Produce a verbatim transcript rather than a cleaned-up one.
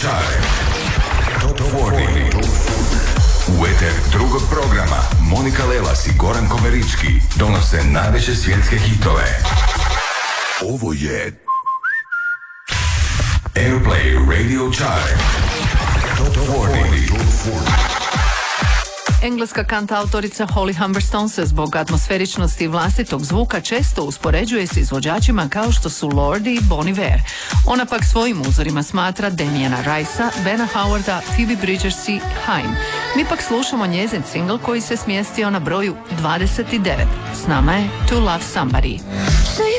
Chart. Top četrdeset. U eter drugog programa Monika Lelas i Goran Komerički donose najveće svjetske hitove. Ovo je Airplay Radio Chart. Top četrdeset. Engleska kantautorica Holly Humberstone se zbog atmosferičnosti i vlastitog zvuka često uspoređuje s izvođačima kao što su Lorde i Bon Iver. Ona pak svojim uzorima smatra Damiana Ricea, Bena Howarda, Phoebe Bridgers i Haim. Mi pak slušamo njezin singl koji se smjestio na broju dvadeset devet. S nama je To Love Somebody.